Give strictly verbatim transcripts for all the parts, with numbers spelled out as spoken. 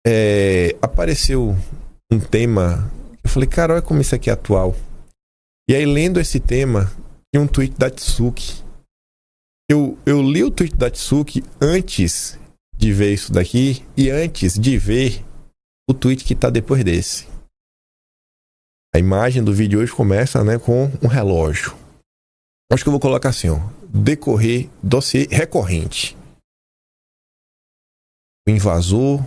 é, apareceu um tema, eu falei, cara, olha como isso aqui é atual. E aí, lendo esse tema, tinha um tweet da Tsuki. Eu, eu li o tweet da Tsuki antes de ver isso daqui e antes de ver o tweet que tá depois desse. A imagem do vídeo hoje começa, né, com um relógio. Acho que eu vou colocar assim, ó, decorrer, dossiê recorrente. O invasor,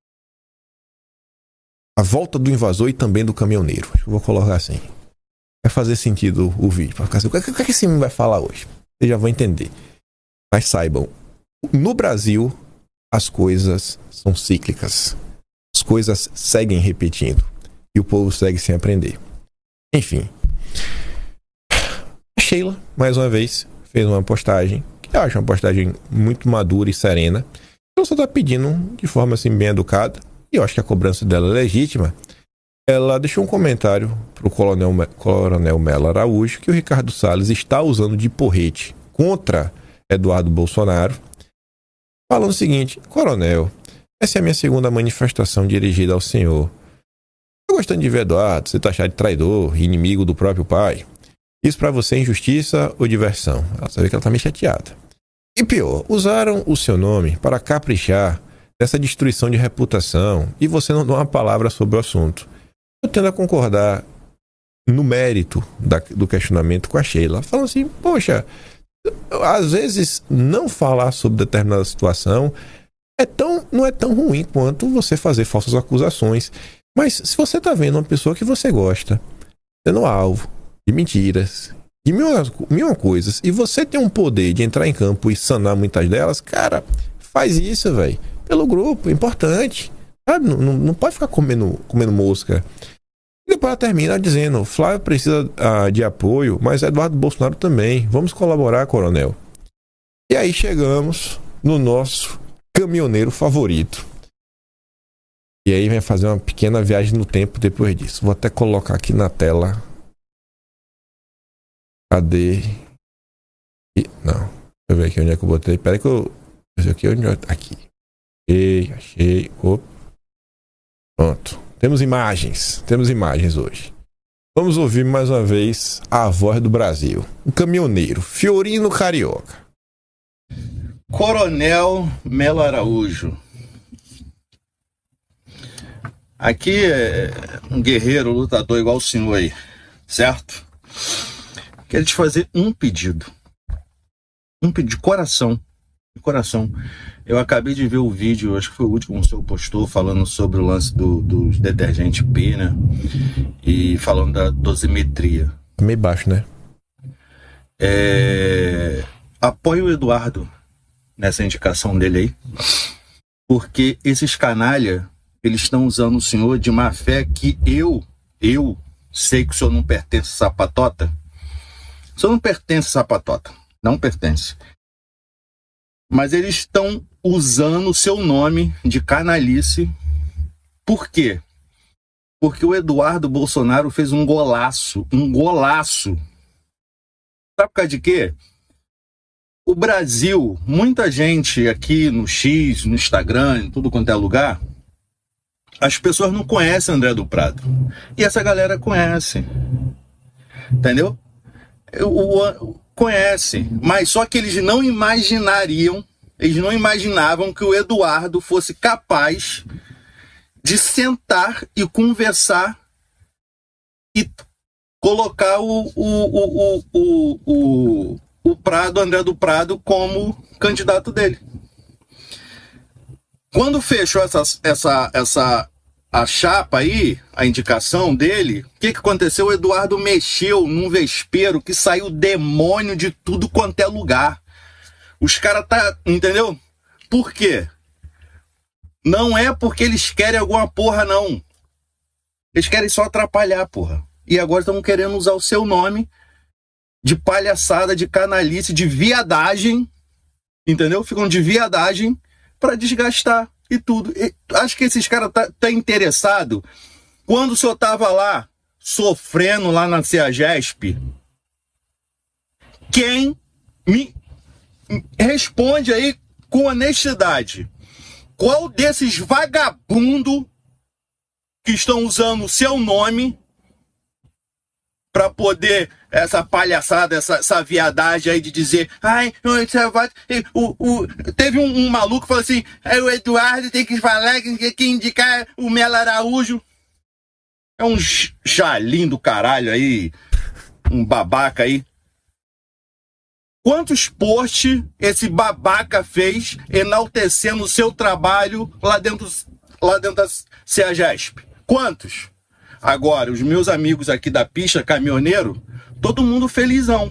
a volta do invasor e também do caminhoneiro. Acho que eu vou colocar assim. Vai fazer sentido o vídeo. Para ficar assim, o que, o que esse menino vai falar hoje? Vocês já vão entender. Mas saibam, no Brasil, as coisas são cíclicas. As coisas seguem repetindo. E o povo segue sem aprender. Enfim. A Sheila, mais uma vez, fez uma postagem, que eu acho uma postagem muito madura e serena. Ela só está pedindo de forma assim, bem educada. E eu acho que a cobrança dela é legítima. Ela deixou um comentário para o coronel, coronel Melo Araújo que o Ricardo Salles está usando de porrete contra Eduardo Bolsonaro. Falando o seguinte: coronel, essa é a minha segunda manifestação dirigida ao senhor. Eu gostando de ver Eduardo, você tá achado de traidor, inimigo do próprio pai. Isso pra você é injustiça ou diversão? Ela sabe que ela tá meio chateada. E pior, usaram o seu nome para caprichar nessa destruição de reputação e você não dá uma palavra sobre o assunto. Eu tendo a concordar no mérito da, do questionamento com a Sheila. Falando assim, poxa, às vezes não falar sobre determinada situação é tão, não é tão ruim quanto você fazer falsas acusações. Mas se você tá vendo uma pessoa que você gosta sendo alvo de mentiras, de mil, mil coisas, e você tem um poder de entrar em campo e sanar muitas delas, cara, faz isso, velho. Pelo grupo, importante. Sabe? Não, não, não pode ficar comendo, comendo mosca. E depois ela termina dizendo, Flávio precisa uh, de apoio, mas Eduardo Bolsonaro também. Vamos colaborar, coronel. E aí chegamos no nosso caminhoneiro favorito. E aí vai fazer uma pequena viagem no tempo depois disso. Vou até colocar aqui na tela. Cadê? Não. Deixa eu ver aqui onde é que eu botei. Pera aí que eu... Esse aqui, onde eu... Aqui. Achei, achei. Opa. Pronto. Temos imagens. Temos imagens hoje. Vamos ouvir mais uma vez a voz do Brasil. Um caminhoneiro. Fiorino Carioca. Coronel Melo Araújo. Aqui é um guerreiro, lutador igual o senhor aí, certo? Quero te fazer um pedido. Um pedido de coração. De coração. Eu acabei de ver o vídeo, acho que foi o último que o senhor postou, falando sobre o lance do, do detergente P, né? E falando da dosimetria. Meio baixo, né? É... Apoio o Eduardo nessa indicação dele aí. Porque esses canalha... eles estão usando o senhor de má fé que eu, eu sei que o senhor não pertence a essa patota. O senhor não pertence a essa patota. Não pertence. Mas eles estão usando o seu nome de canalice. Por quê? Porque o Eduardo Bolsonaro fez um golaço. Um golaço. Sabe por causa de quê? O Brasil, muita gente aqui no X, no Instagram, em tudo quanto é lugar... as pessoas não conhecem André do Prado. E essa galera conhece. Entendeu? O, o, conhece. Mas só que eles não imaginariam, eles não imaginavam que o Eduardo fosse capaz de sentar e conversar e colocar o, o, o, o, o, o, o Prado, André do Prado, como candidato dele. Quando fechou essa, essa, essa a chapa aí, a indicação dele, o que, que aconteceu? O Eduardo mexeu num vespeiro que saiu demônio de tudo quanto é lugar. Os caras tá... Entendeu? Por quê? Não é porque eles querem alguma porra, não. Eles querem só atrapalhar, porra. E agora estão querendo usar o seu nome de palhaçada, de canalice, de viadagem. Entendeu? Ficam de viadagem para desgastar e tudo. E acho que esses caras tá, tá interessado. Quando o senhor tava lá sofrendo lá na CEAGESP, quem me responde aí com honestidade? qual desses vagabundos que estão usando o seu nome para poder, essa palhaçada, essa, essa viadagem aí de dizer, ai, o, o, teve um, um maluco que falou assim, o Eduardo tem que falar que, que indicar o Melo Araújo. É um jalim do caralho aí, um babaca aí. Quantos posts esse babaca fez enaltecendo o seu trabalho lá dentro, lá dentro da CEAGESP? Quantos? Agora, os meus amigos aqui da pista, caminhoneiro, todo mundo felizão.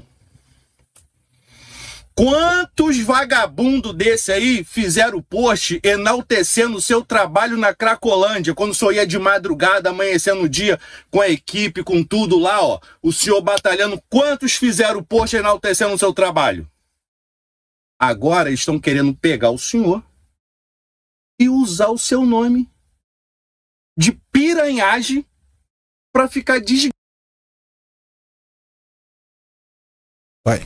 Quantos vagabundos desse aí fizeram post enaltecendo o seu trabalho na Cracolândia, quando o senhor ia de madrugada, amanhecendo o dia, com a equipe, com tudo lá, ó, o senhor batalhando, quantos fizeram post enaltecendo o seu trabalho? Agora estão querendo pegar o senhor e usar o seu nome de piranhagem para ficar desgraçado. Vai.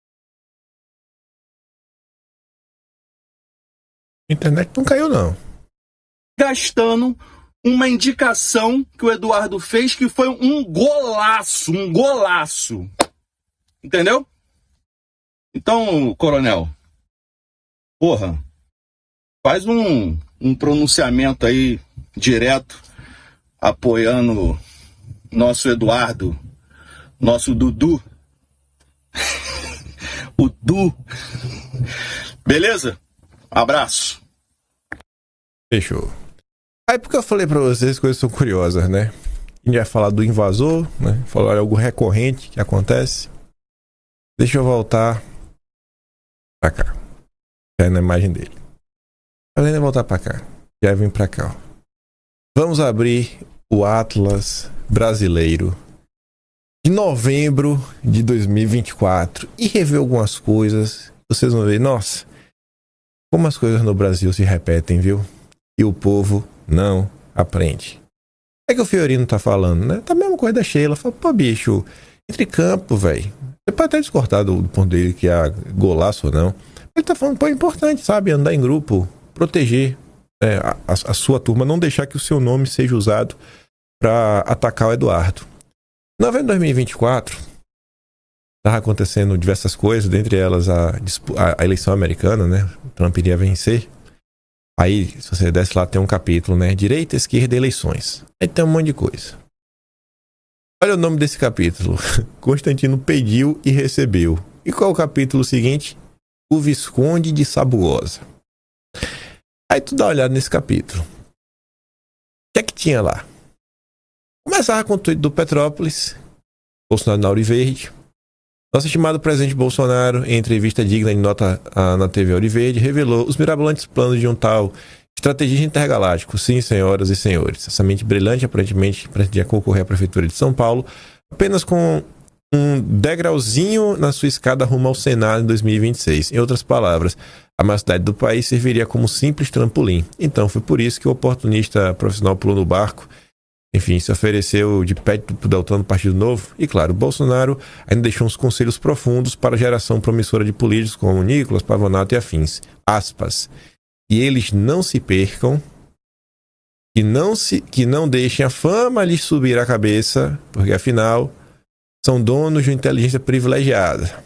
A internet não caiu, não. Gastando uma indicação que o Eduardo fez que foi um golaço, um golaço. Entendeu? Então, coronel, porra, faz um, um pronunciamento aí direto, apoiando nosso Eduardo, nosso Dudu. O Du. Beleza? Abraço. Fechou. Aí porque eu falei pra vocês que coisas são curiosas, né? A gente vai falar do invasor, né? Falar algo recorrente que acontece. Deixa eu voltar pra cá. Já na imagem dele. Além de voltar pra cá, já vem pra cá, ó. Vamos abrir o Atlas brasileiro de novembro de dois mil e vinte e quatro e rever algumas coisas. Vocês vão ver, nossa, como as coisas no Brasil se repetem, viu? E o povo não aprende. É que o Fiorino tá falando, né? Tá a mesma coisa da Sheila. Fala, pô, bicho, entre campo, velho. Você pode até discordar do, do ponto dele que é golaço ou não. Ele tá falando, pô, é importante, sabe? Andar em grupo, proteger é, a, a sua turma, não deixar que o seu nome seja usado pra atacar o Eduardo. Novembro de dois mil e vinte e quatro, estava acontecendo diversas coisas, dentre elas a, a, a eleição americana, né? O Trump iria vencer. Aí, se você desce lá, tem um capítulo, né? Direita, esquerda, eleições. Aí tem um monte de coisa. Olha o nome desse capítulo. Constantino pediu e recebeu. E qual é o capítulo seguinte? O Visconde de Sabugosa. Aí tu dá uma olhada nesse capítulo. O que é que tinha lá? Começava com o tweet do Petrópolis, Bolsonaro na Auri Verde. Nosso estimado presidente Bolsonaro, em entrevista digna de nota a, na T V Auri Verde, revelou os mirabolantes planos de um tal estrategista intergaláctico. Sim, senhoras e senhores. Essa mente brilhante, aparentemente, pretendia concorrer à Prefeitura de São Paulo, apenas com um degrauzinho na sua escada rumo ao Senado em dois mil e vinte e seis. Em outras palavras, a maior cidade do país serviria como simples trampolim. Então, foi por isso que o oportunista profissional pulou no barco. Enfim, se ofereceu de pé pro Deltan do Partido Novo. E claro, Bolsonaro ainda deixou uns conselhos profundos para a geração promissora de políticos como Nicolas, Pavonato e afins. Aspas. E eles não se percam, que não, se, que não deixem a fama lhes subir a cabeça, porque afinal são donos de uma inteligência privilegiada.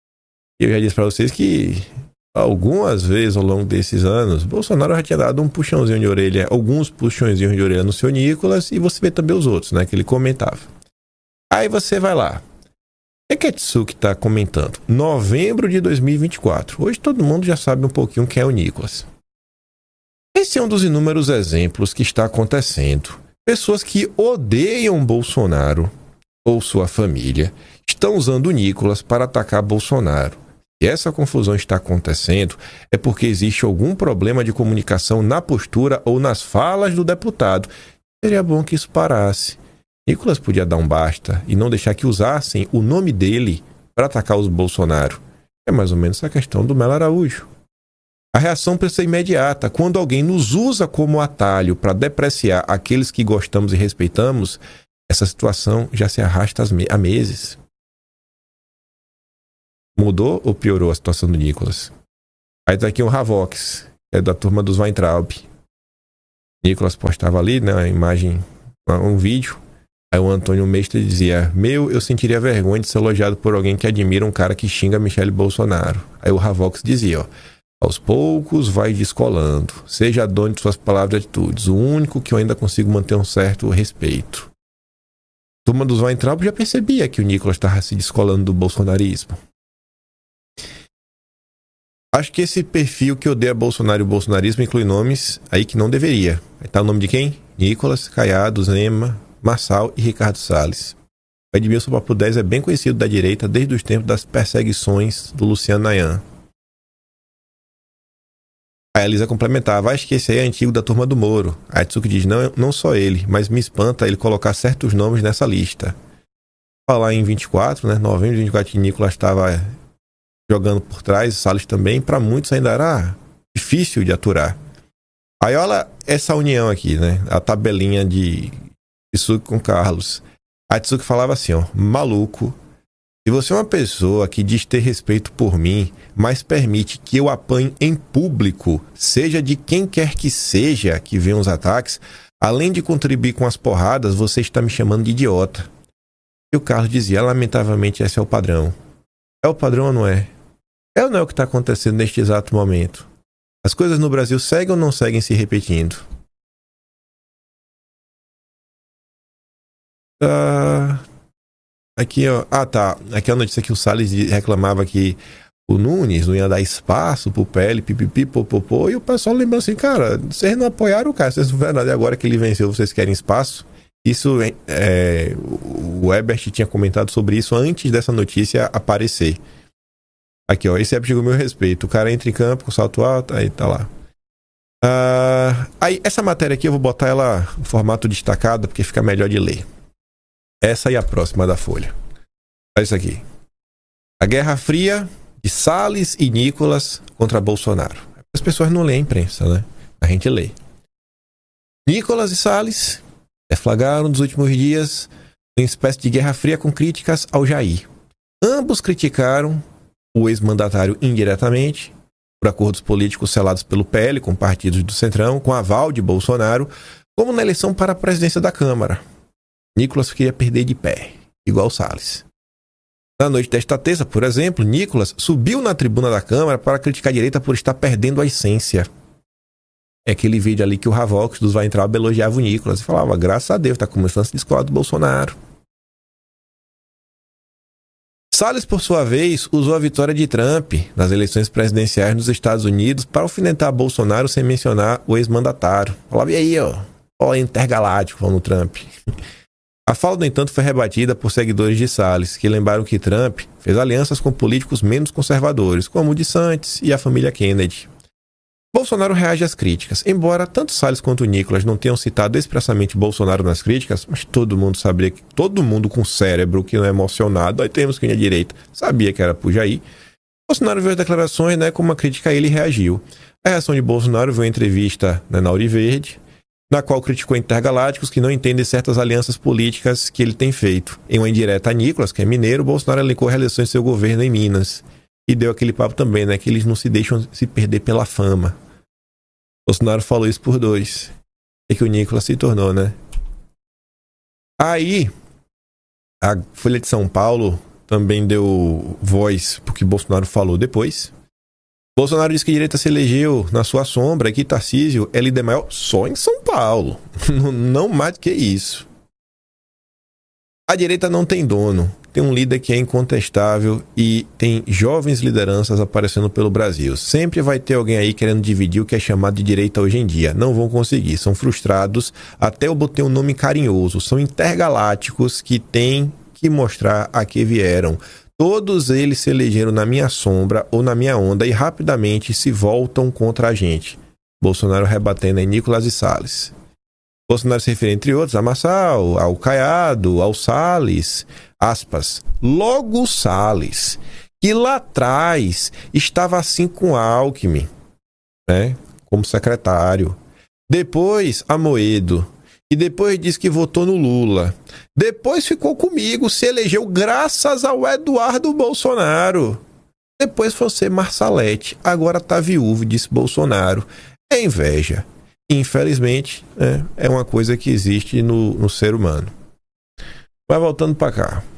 Eu já disse para vocês que algumas vezes ao longo desses anos, Bolsonaro já tinha dado um puxãozinho de orelha, alguns puxãozinhos de orelha no seu Nicolas, e você vê também os outros, né, que ele comentava. Aí você vai lá. O que é que está comentando? Novembro de dois mil e vinte e quatro. Hoje todo mundo já sabe um pouquinho quem é o Nicolas. Esse é um dos inúmeros exemplos que está acontecendo. Pessoas que odeiam Bolsonaro ou sua família estão usando o Nicolas para atacar Bolsonaro. Se essa confusão está acontecendo, é porque existe algum problema de comunicação na postura ou nas falas do deputado. Seria bom que isso parasse. Nicolas podia dar um basta e não deixar que usassem o nome dele para atacar os Bolsonaro. É mais ou menos a questão do Melo Araújo. A reação precisa ser imediata. Quando alguém nos usa como atalho para depreciar aqueles que gostamos e respeitamos, essa situação já se arrasta há meses. Mudou ou piorou a situação do Nicolas? Aí tá aqui o Ravox, é da turma dos Weintraub. Nicolas postava ali, né, a imagem, um vídeo. Aí o Antônio Mestre dizia: meu, eu sentiria vergonha de ser elogiado por alguém que admira um cara que xinga Michele Bolsonaro. Aí o Ravox dizia, ó: aos poucos vai descolando. Seja dono de suas palavras e atitudes. O único que eu ainda consigo manter um certo respeito. A turma dos Weintraub já percebia que o Nicolas estava se descolando do bolsonarismo. Acho que esse perfil que odeia Bolsonaro e o bolsonarismo inclui nomes aí que não deveria. Aí tá o nome de quem? Nicolas, Caiado, Zema, Marçal e Ricardo Salles. O Edmilson Papo dez é bem conhecido da direita desde os tempos das perseguições do Luciano Nayan. A Elisa complementava: acho que esse aí é antigo da turma do Moro. A Etsuki diz: não, não só ele, mas me espanta ele colocar certos nomes nessa lista. Falar em vinte e quatro, né? Novembro de vinte e quatro, que Nicolas estava jogando por trás, Salles também, para muitos ainda era difícil de aturar. Aí olha essa união aqui, né? A tabelinha de Etsuki com Carlos. A Etsuki falava assim, ó: maluco, se você é uma pessoa que diz ter respeito por mim, mas permite que eu apanhe em público, seja de quem quer que seja que venham os ataques, além de contribuir com as porradas, você está me chamando de idiota. E o Carlos dizia: lamentavelmente esse é o padrão. É o padrão ou não é? É ou não é o que está acontecendo neste exato momento? As coisas no Brasil seguem ou não seguem se repetindo? Ah, aqui, ó. Ah, tá. Aqui é a notícia que o Salles reclamava que o Nunes não ia dar espaço pro P L, pipipi, popopô, e o pessoal lembra assim: cara, vocês não apoiaram o cara, vocês não fizeram nada, e agora que ele venceu, vocês querem espaço? Isso, é, o Ebert tinha comentado sobre isso antes dessa notícia aparecer. Aqui, ó, esse é o meu respeito. O cara entra em campo com salto alto, aí tá lá. Ah, aí, essa matéria aqui eu vou botar ela em formato destacado, porque fica melhor de ler. Essa e a próxima da Folha. Olha isso aqui. A Guerra Fria de Salles e Nicolas contra Bolsonaro. As pessoas não leem a imprensa, né? A gente lê. Nicolas e Salles deflagraram nos últimos dias uma espécie de Guerra Fria com críticas ao Jair. Ambos criticaram o ex-mandatário indiretamente, por acordos políticos selados pelo P L com partidos do Centrão, com aval de Bolsonaro, como na eleição para a presidência da Câmara. Nicolas queria perder de pé, igual Salles. Na noite desta terça, por exemplo, Nicolas subiu na tribuna da Câmara para criticar a direita por estar perdendo a essência. É aquele vídeo ali que o Ravox dos Weintraub elogiava o Nicolas e falava: graças a Deus, está começando a se descolar do Bolsonaro. Salles, por sua vez, usou a vitória de Trump nas eleições presidenciais nos Estados Unidos para alfinetar Bolsonaro sem mencionar o ex-mandatário. Falava: e aí, ó, ó, intergaláctico, falando Trump. A fala, no entanto, foi rebatida por seguidores de Salles, que lembraram que Trump fez alianças com políticos menos conservadores, como o de Santos e a família Kennedy. Bolsonaro reage às críticas. Embora tanto Salles quanto Nicolas não tenham citado expressamente Bolsonaro nas críticas, mas todo mundo sabia que todo mundo com cérebro que não é emocionado, aí temos quem é direita, sabia que era pro Jair. Bolsonaro viu as declarações, né, como uma crítica a ele e reagiu. A reação de Bolsonaro veio em entrevista, né, na Auriverde, na qual criticou intergalácticos que não entendem certas alianças políticas que ele tem feito. Em uma indireta a Nicolas, que é mineiro, Bolsonaro elencou reeleições de seu governo em Minas. E deu aquele papo também, né? Que eles não se deixam se perder pela fama. Bolsonaro falou isso por dois. É que o Nicolas se tornou, né? Aí, a Folha de São Paulo também deu voz pro que Bolsonaro falou depois. Bolsonaro disse que a direita se elegeu na sua sombra, que Tarcísio é líder maior só em São Paulo. Não mais do que isso. A direita não tem dono. Tem um líder que é incontestável e tem jovens lideranças aparecendo pelo Brasil. Sempre vai ter alguém aí querendo dividir o que é chamado de direita hoje em dia. Não vão conseguir, são frustrados. Até eu botei um nome carinhoso. São intergalácticos que têm que mostrar a que vieram. Todos eles se elegeram na minha sombra ou na minha onda e rapidamente se voltam contra a gente. Bolsonaro rebatendo em Nicolas e Salles. Bolsonaro se refere, entre outros, a Marçal, ao Caiado, ao Salles, aspas, logo Salles, que lá atrás estava assim com Alckmin, né, como secretário. Depois, Amoedo. E depois disse que votou no Lula. Depois ficou comigo, se elegeu graças ao Eduardo Bolsonaro. Depois foi ser Marsalete. Agora tá viúvo, disse Bolsonaro. É inveja. Infelizmente, é, é uma coisa que existe no, no ser humano. Mas voltando para cá.